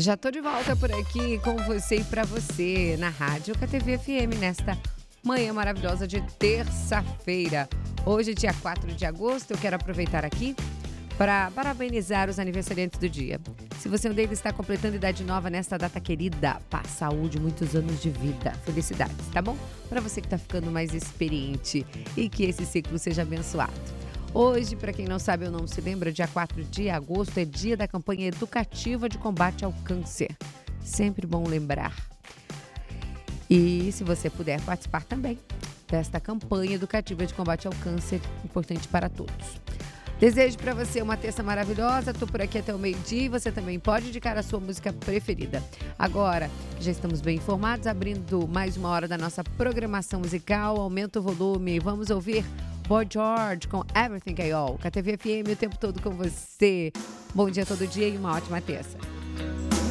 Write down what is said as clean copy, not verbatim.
Já tô de volta por aqui com você e pra você na Rádio KTV FM nesta manhã maravilhosa de terça-feira. Hoje, dia 4 de agosto, eu quero aproveitar aqui para parabenizar os aniversariantes do dia. Se você é um deles, está completando idade nova nesta data querida, paz, saúde, muitos anos de vida, felicidades, tá bom? Para você que está ficando mais experiente e que esse ciclo seja abençoado. Hoje, para quem não sabe ou não se lembra, dia 4 de agosto é dia da campanha educativa de combate ao câncer. Sempre bom lembrar. E se você puder participar também desta campanha educativa de combate ao câncer, importante para todos. Desejo para você uma terça maravilhosa, estou por aqui até o meio-dia e você também pode indicar a sua música preferida. Agora, já estamos bem informados, abrindo mais uma hora da nossa programação musical, aumenta o volume e vamos ouvir Boy George com Everything I Owe. KTV FM o tempo todo com você. Bom dia todo dia e uma ótima terça.